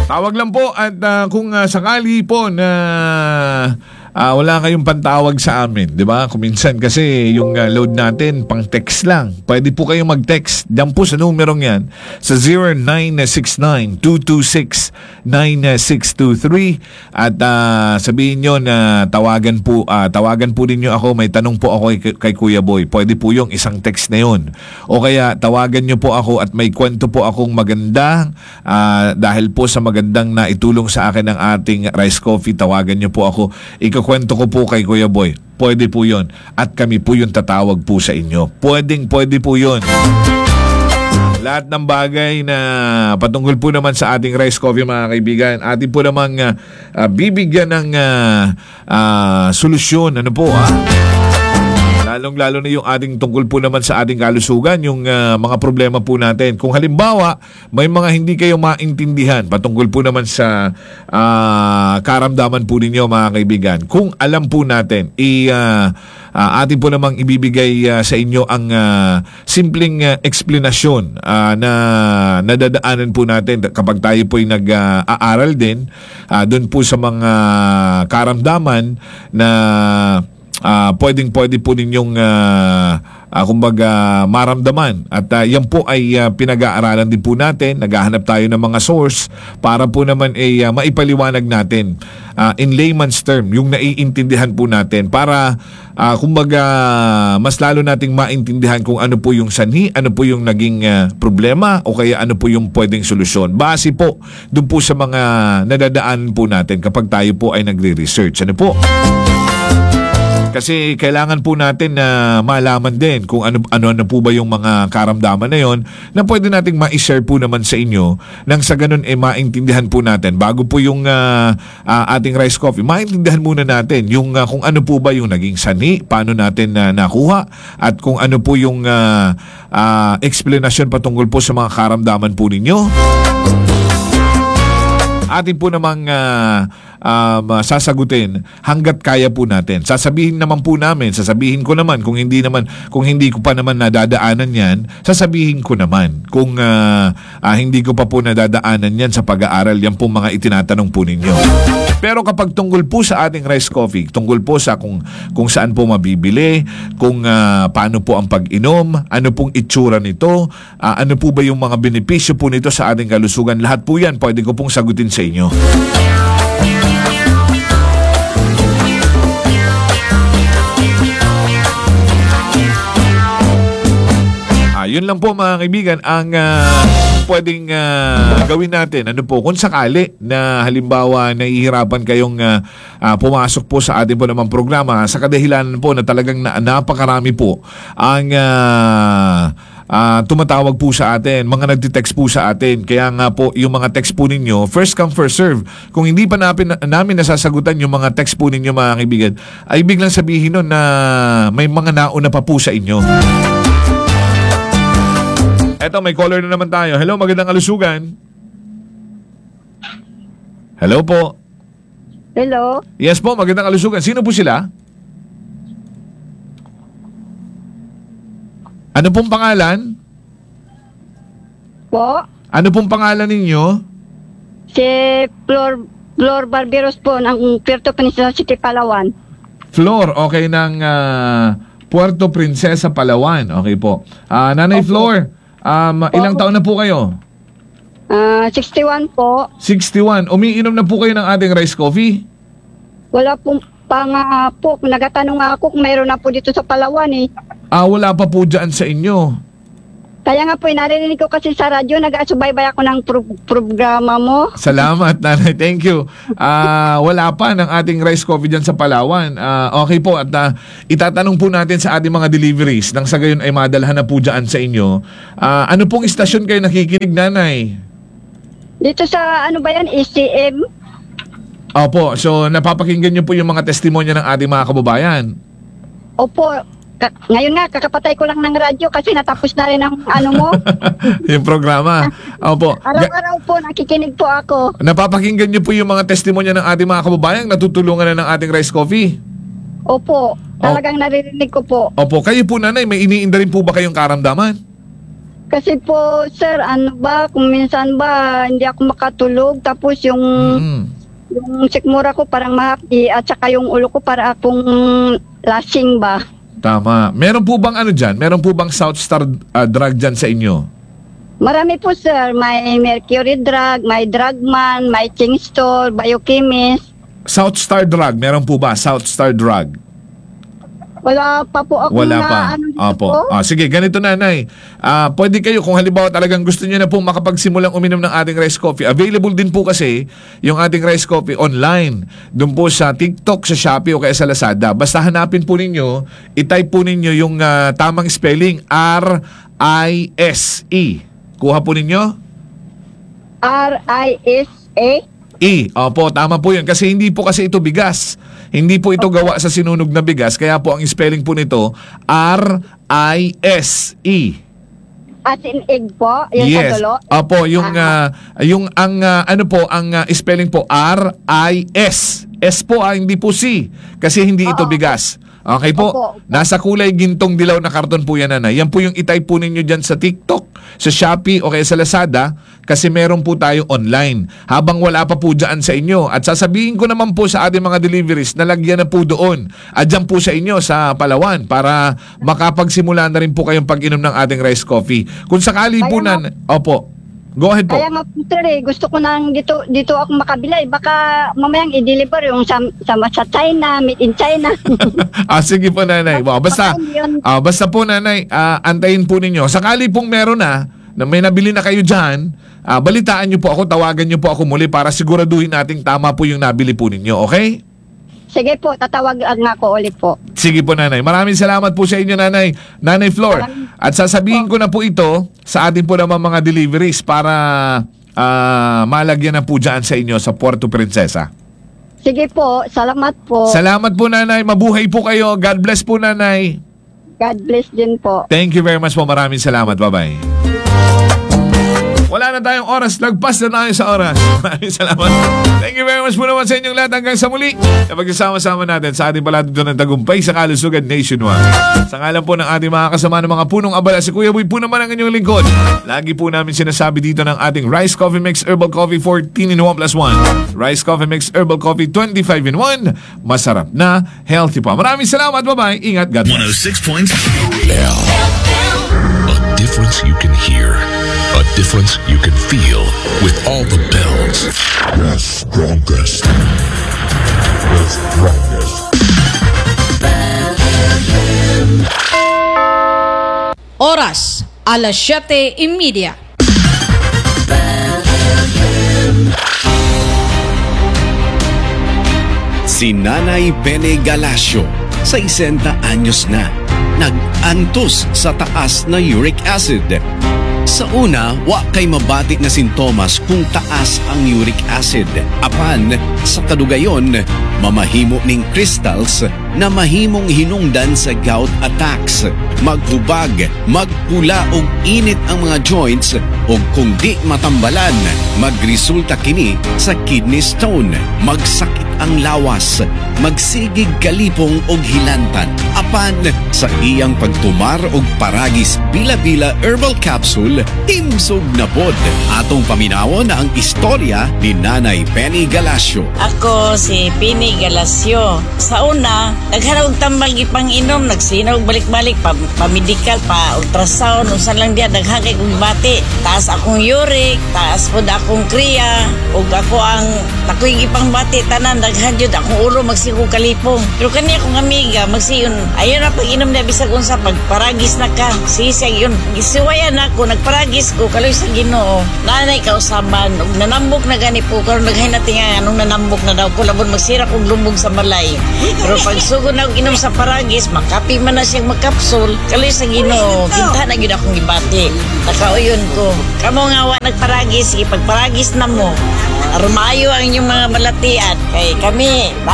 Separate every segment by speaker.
Speaker 1: Tawag lang po at kung sakali po na wala kayong pantawag sa amin, di ba? Kung minsan kasi yung load natin pang text lang. Pwede po kayong mag-text. Diyan po sa numerong yan sa 0969-226-9623 at sabihin nyo na tawagan po ninyo ako. May tanong po ako kay Kuya Boy. Pwede po yung isang text na yun. O kaya tawagan nyo po ako at may kwento po akong maganda dahil po sa magandang na itulong sa akin ng ating Rice Coffee. Tawagan nyo po ako. Kwento ko po kay Kuya Boy. Pwede po yun. At kami po yung tatawag po sa inyo. Pwede po yun. Lahat ng bagay na patungkol po naman sa ating Rice Coffee, mga kaibigan, atin po namang bibigyan ng solusyon. Ano po, lalong-lalo na yung ating tungkol po naman sa ating kalusugan, yung mga problema po natin. Kung halimbawa, may mga hindi kayo maintindihan patungkol po naman sa karamdaman po ninyo, mga kaibigan. Kung alam po natin, atin po namang ibibigay sa inyo ang simpleng explanation na nadadaanan po natin kapag tayo po ay nag-aaral din doon po sa mga karamdaman na pwede po ninyong kumbaga maramdaman at yan po ay pinag-aaralan din po natin. Naghahanap tayo ng mga source para po naman ay maipaliwanag natin in layman's term yung naiintindihan po natin para kumbaga mas lalo nating maintindihan kung ano po yung sanhi, ano po yung naging problema o kaya ano po yung pwedeng solusyon base po dun po sa mga nadadaanan po natin kapag tayo po ay nagre-research. Ano po? Kasi kailangan po natin na malaman din kung ano po ba yung mga karamdaman na yon na pwede nating ma-share po naman sa inyo nang sa ganun maintindihan po natin bago po yung ating Rice Coffee. Maintindihan muna natin yung kung ano po ba yung naging sanhi, paano natin nakuha at kung ano po yung explanation patungkol po sa mga karamdaman po ninyo. Atin po namang sasagutin hanggat kaya po natin. Sasabihin ko naman kung hindi ko pa naman nadadaanan yan, sasabihin ko naman kung hindi ko pa po nadadaanan yan sa pag-aaral, yan po mga itinatanong po ninyo. Pero kapag tungkol po sa ating Rice Coffee, tungkol po sa kung saan po mabibili, kung paano po ang pag-inom, ano pong itsura nito, ano po ba yung mga benepisyo po nito sa ating kalusugan, lahat po yan pwede ko pong sagutin sa inyo. Yun lang po, mga kaibigan, ang pwedeng gawin natin. Ano po, kung sakali na halimbawa nahihirapan kayong pumasok po sa ating po namang programa sa kadahilanan po na talagang napakarami po ang tumatawag po sa atin, mga nagtitext po sa atin. Kaya nga po, yung mga text po ninyo, first come, first serve. Kung hindi pa namin nasasagutan yung mga text po ninyo, mga kaibigan, ay biglang sabihin nun na may mga nauna pa po sa inyo. Eto, may caller na naman tayo. Hello, magandang kalusugan. Hello po.
Speaker 2: Hello.
Speaker 1: Yes po, magandang kalusugan. Sino po sila? Ano pong pangalan?
Speaker 2: Po?
Speaker 1: Ano pong pangalan ninyo?
Speaker 2: Si Flor Barberos po ng Puerto Princesa City, Palawan.
Speaker 1: Flor, okay, ng Puerto Princesa, Palawan. Okay po. Nanay okay. Flor, ilang taon na po kayo?
Speaker 2: 61 po.
Speaker 1: 61. Umiinom na po kayo ng ating Rice Coffee?
Speaker 2: Wala pong po. Nagatanong ako kung mayroon na po dito sa Palawan eh.
Speaker 1: Wala pa po dyan sa inyo.
Speaker 2: Kaya nga po, narinig ko kasi sa radyo, nag-asubaybay ako ng programa mo.
Speaker 1: Salamat, nanay. Thank you. Wala pa ng ating Rice Coffee dyan sa Palawan. Okay po, at itatanong po natin sa ating mga deliveries nang sa gayon ay madalhan na po dyan sa inyo. Ano pong istasyon kayo nakikinig, nanay?
Speaker 2: Dito sa, ano ba yan, ECM?
Speaker 1: Opo, so napapakinggan nyo po yung mga testimonya ng ating mga kababayan?
Speaker 2: Opo. Ngayon nga, kakapatay ko lang ng radyo kasi natapos na rin ang ano mo.
Speaker 1: Yung programa. Opo.
Speaker 2: Araw-araw po, nakikinig po ako.
Speaker 1: Napapakinggan nyo po yung mga testimonya ng ating mga kababayan, natutulungan na ng ating Rice Coffee?
Speaker 2: Opo, talagang naririnig ko po.
Speaker 1: Opo, kayo po nanay, may iniinda rin po ba kayong karamdaman?
Speaker 2: Kasi po, sir, ano ba, kung minsan ba hindi ako makatulog, tapos yung sikmura ko parang mahapdi at saka yung ulo ko para akong lasing ba.
Speaker 1: Tama. Meron po bang ano dyan? Meron po bang South Star drug dyan sa inyo?
Speaker 2: Marami po, sir. May Mercury drug, may Drugman, may Chingstore, Biochemist.
Speaker 1: South Star drug, meron po ba? South Star drug?
Speaker 2: Wala pa po ako
Speaker 1: Wala
Speaker 2: na
Speaker 1: pa.
Speaker 2: ano dito
Speaker 1: Opo.
Speaker 2: po.
Speaker 1: Sige, ganito nanay. Pwede kayo kung halimbawa talagang gusto niyo na pong makapagsimulang uminom ng ating rice coffee. Available din po kasi yung ating rice coffee online. Doon po sa TikTok, sa Shopee o kaya sa Lazada. Basta hanapin po ninyo, i-type po ninyo yung tamang spelling R-I-S-E. Kuha po ninyo?
Speaker 2: R-I-S-A.
Speaker 1: Opo, tama po yun. Kasi hindi po kasi ito bigas. Hindi po ito gawa sa sinunog na bigas. Kaya po ang spelling po nito, R-I-S-E.
Speaker 2: As in egg po, yung sa
Speaker 1: Yes.
Speaker 2: dulo.
Speaker 1: Opo, ang spelling po, R-I-S. S po, hindi po C. Kasi hindi ito bigas. Okay po?
Speaker 2: Opo.
Speaker 1: Nasa kulay gintong dilaw na karton po yan, nanay. Yan po yung itype po ninyo dyan sa TikTok, sa Shopee o kaya sa Lazada kasi meron po tayo online. Habang wala pa po dyan sa inyo. At sasabihin ko naman po sa ating mga deliveries na lagyan na po doon. At dyan po sa inyo sa Palawan para makapagsimula na rin po kayong pag-inom ng ating rice coffee. Kung sakali po
Speaker 2: Kaya
Speaker 1: na... Opo. Go ahead po.
Speaker 2: Kaya nga po, sir, gusto ko nang dito ako makabila. Baka mamayang i-deliver yung sa China, made in China.
Speaker 1: Sige po, nanay. Basta po, nanay, antayin po ninyo. Sakali pong meron na may nabili na kayo dyan, balitaan nyo po ako, tawagan nyo po ako muli para siguraduhin nating tama po yung nabili po ninyo, okay?
Speaker 2: Sige po, tatawag nga ako ulit po.
Speaker 1: Sige po, nanay. Maraming salamat po sa inyo, nanay. Nanay Flor. At sasabihin ko na po ito sa atin po naman mga deliveries para malagyan na po dyan sa inyo sa Puerto Princesa.
Speaker 2: Sige po, salamat po.
Speaker 1: Salamat po, nanay. Mabuhay po kayo. God bless po, nanay.
Speaker 2: God bless din po.
Speaker 1: Thank you very much po. Maraming salamat. Bye-bye. Wala na tayong oras. Lagpas na tayo sa oras. Maraming salamat. Thank you very much po naman sa inyong lahat. Hanggang sa muli. Napagsasama-sama natin sa ating pala dito ng tagumpay sa kalusugan nationwide. Sa ngalan po ng ating mga kasama ng mga punong abala, si Kuya Boy po naman ang inyong lingkod. Lagi po namin sinasabi dito ng ating Rice Coffee Mix Herbal Coffee 14 in 1 plus 1. Rice Coffee Mix Herbal Coffee 25 in 1. Masarap na, healthy pa. Maraming salamat. Bye-bye. Ingat. God bless.
Speaker 3: 106.7 A difference you can hear. A difference you can feel with all the bells. The strongest. The strongest.
Speaker 4: Oras, alas 7:30.
Speaker 5: Si Nanay Bene Galasio, 60 anyos na, nag-antos sa taas na uric acid. Sa una, wa kay mabati na sintomas kung taas ang uric acid. Apan, sa kadugayon, mamahimo ning crystals na mahimong hinungdan sa gout attacks. Maghubag, magpula og init ang mga joints o kung di matambalan, magresulta kini sa kidney stone, magsakit ang lawas, magsigig kalipong og hilantan. Apan sa iyang pagtumar og paragis bila-bila herbal capsule, himsog na pod. Atong paminawon na ang istorya ni Nanay Penny Galasio.
Speaker 6: Ako si Penny Galasio. Sa una, naghanap og tambal gipang inom, nagsinaw balik-balik pa-medical, pa-ultrasound, unsan lang diya daghagay kong bati. Taas akong uric, taas pod akong kriya, ug ako ang nakoy gipang bati tanan daghan jud akong ulo magsigog kalipong. Pero kani akong amiga magsiyon, ayon na pag-inom na bisag unsa pagparagis na ka. Sisig yun. Gisiwayan ako, nagparagis ko kaloy sa Ginoo. Nanay kausaban, ug nanambok na gani po karon naghinati nga anong nanambok na daw ko labon magsira kog lumbog sa balay. Pero pag sugod na og inom sa paragis, makapi man na siyang magkapsul, kaloy sa Ginoo, kinta na gyud akong gibati. Nakauyon ko. Kamo nga wa nagparagis, sige pagparagis na mo. Armayo ang inyong mga balatian. Kay kami, medyo ka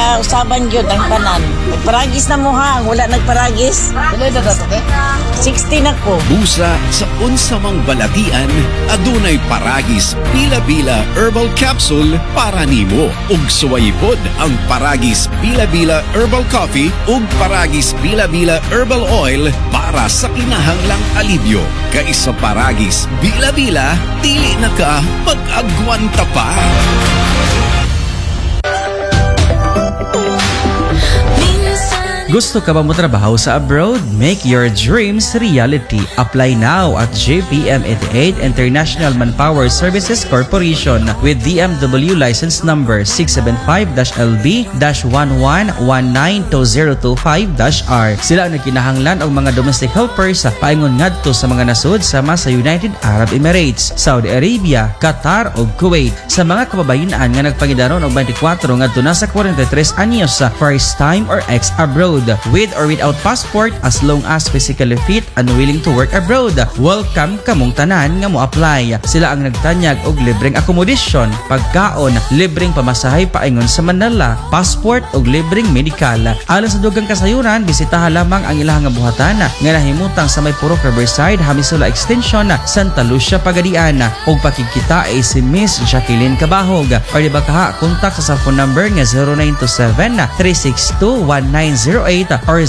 Speaker 6: nagkausaban yun ang tanan. Nagparagis na mo ha, ang wala nagparagis. 16 ako.
Speaker 5: Busa sa unsamang balatian, adunay Paragis Bila-Bila Herbal Capsule para nimo. Ug suwayipod ang Paragis Bila-Bila Herbal Coffee ug Paragis Bila-Bila Herbal Oil para sa kinahanglang alibyo. Kay sa Paragis Bila-Bila, dili na ka mag-agwanta pa.
Speaker 7: Gusto ka ba mo trabaho sa abroad? Make your dreams reality. Apply now at JPM88 International Manpower Services Corporation with DMW license number 675-LB-11192025-R. Sila ang nagkinahanglan og mga domestic helpers sa paingon ngadto sa mga nasud sama sa United Arab Emirates, Saudi Arabia, Qatar ug Kuwait. Sa mga kababayan nga nagpangidaron og 24 ngadto na sa 43 anyos sa first time or ex abroad with or without passport as long as physically fit and willing to work abroad. Welcome kamong tanan nga mo apply. Sila ang nagtanyag og libreng accommodation, pagkaon, libreng pamasahe paingon sa Manila, passport ug libreng medical. Alang sa dugang kasayuran, bisitaha lamang ang ilahang buhatan nga nahimutang sa may Purok Riverside, Hamisula Extension, Santa Lucia, Pagadian. Ug pakikita ay si Miss Jacqueline Cabahog. Or di ba kaha, kontak sa phone number nga 0927-362-1908 or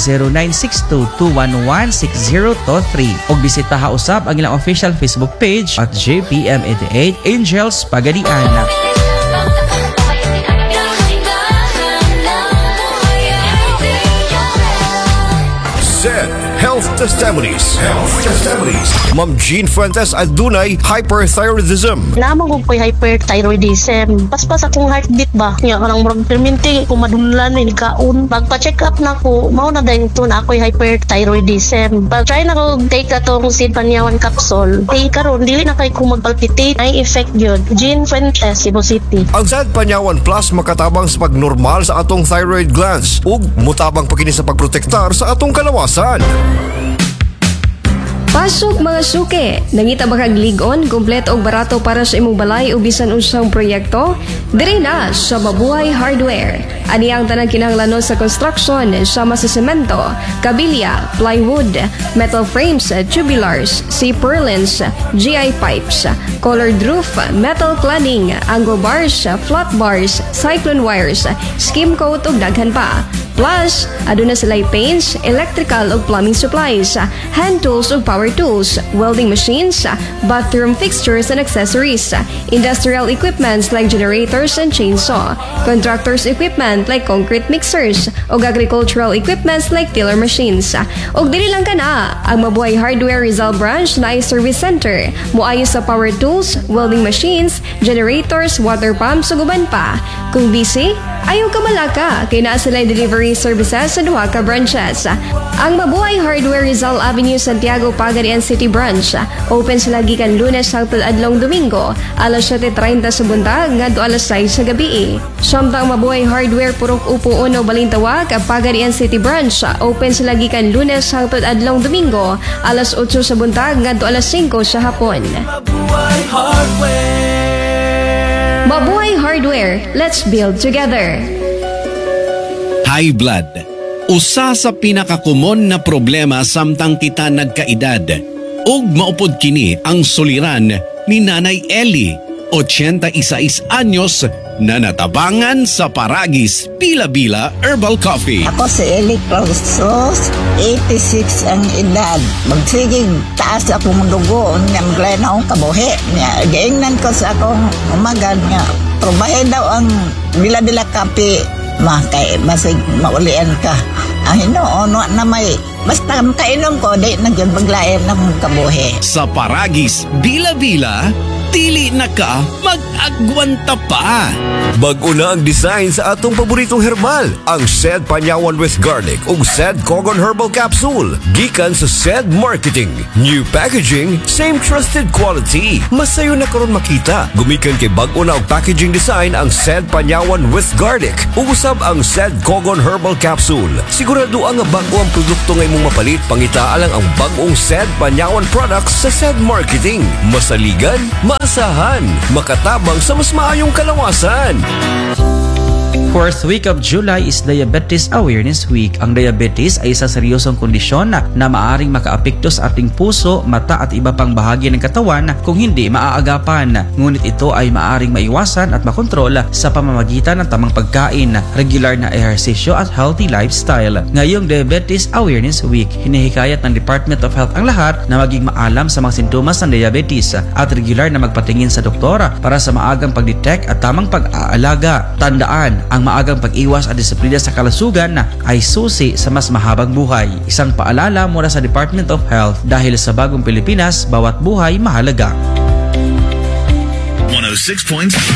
Speaker 7: 0962-211-6023 o bisitaha usab ang ilang official Facebook page at JPM88 Angels Pagadian.
Speaker 8: Said Health Testimonies. Ma'am Jean Fuentes adunay hyperthyroidism.
Speaker 9: Namang ko ko'y hyperthyroidism. Paspas akong heartbeat ba? Nga kanang murag perminti ko madunlan ni kaon. Pagpa-check up na ko, mao na dahil ito na ako'y hyperthyroidism. Pag-try na ko take atong Sid Panyawan capsule. Karon dili na kay ko magpalpitate. Ay effect yun. Jean Fuentes, Cebu City.
Speaker 8: Ang Sid Panyawan Plus makatabang sa pagnormal sa atong thyroid glands ug mutabang pagkini sa pagprotektar sa atong kalawasan.
Speaker 10: Pasok mga suke! Nangita ba kag ligon, kompleto og barato para sa imong balay o bisan unsang proyekto? Diri na sa Mabuhay Hardware. Ani ang tanang kinahanglanon sa construction sama sa semento, kabilya, plywood, metal frames, tubulars, C-purlins, GI pipes, colored roof, metal cladding, angle bars, flat bars, cyclone wires, skim coat ug daghan pa. Plus, aduna sila'y paints, electrical ug plumbing supplies, hand tools ug power tools, welding machines, bathroom fixtures and accessories, industrial equipments like generators and chainsaw, contractors equipment like concrete mixers, ug agricultural equipments like tiller machines. Ug dili lang kana, ang Mabuhay Hardware Rizal Branch na ay service center, moayo sa power tools, welding machines, generators, water pumps ug uban pa. Kung busy, ayaw ka malaka, kay naa sila'y delivery services sa duha ka branches. Ang Mabuhay Hardware Rizal Avenue, Santiago, Pagadian City Branch. Open sila gikan Lunes hangtod adlong Domingo, alas 7:30 sa buntag ngadto alas 6 sa gabi. Samtang Mabuhay Hardware Purok Upo Uno, Balintawak, Pagadian City Branch. Open sila gikan Lunes hangtod adlong Domingo, alas 8 sa buntag ngadto alas 5 sa hapon. Mabuhay Hardware. Mabuhay Hardware. Let's build together.
Speaker 5: High blood. Usa sa pinakakumon na problema samtang kita nagkaedad. Ug maupod kini ang suliran ni Nanay Ellie, 86 anyos, na natabangan sa Paragis Bila-Bila Herbal Coffee.
Speaker 11: Ako si Ellie Clausos, 86 ang edad. Magsiging taas akong dugo, niyang glen akong kabuhi. Gaingnan ko sa akong umagan nga, probahe daw ang Bila-Bila Coffee. Kay masig maulian ka. Ang hinoono na may basta kainom ko, di nagyan maglayan ng kabuhi.
Speaker 5: Sa Paragis Bila-Bila, dili na ka mag-agwanta pa.
Speaker 8: Bag-o na ang design sa atong paboritong herbal, ang Sed Panyawan with Garlic ug Sed Cogon Herbal Capsule. Gikan sa Sed Marketing. New packaging, same trusted quality. Masayo na karon makita. Gumikan kay bag-o na og packaging design ang Sed Panyawan with Garlic ug usab ang Sed Cogon Herbal Capsule. Sigurado ang bag-o ang produkto nga imong mapalit, pangita lang ang bag-ong Sed Panyawan products sa Sed Marketing. Masaligan, maasahan, makatabang sa mas maayong kalawasan.
Speaker 7: Fourth week of July is Diabetes Awareness Week. Ang diabetes ay isang seryosong kondisyon na maaring makaapekto sa ating puso, mata at iba pang bahagi ng katawan kung hindi maaagapan. Ngunit ito ay maaring maiwasan at makontrol sa pamamagitan ng tamang pagkain, regular na ehersisyo at healthy lifestyle. Ngayong Diabetes Awareness Week, hinihikayat ng Department of Health ang lahat na maging maalam sa mga sintomas ng diabetes at regular na magpatingin sa doktor para sa maagang pagdetect at tamang pag-aalaga. Tandaan, ang maagang pag-iwas at disiplina sa kalusugan ay susi sa mas mahabang buhay. Isang paalala mula sa Department of Health, dahil sa bagong Pilipinas, bawat buhay mahalaga.
Speaker 3: 106 points.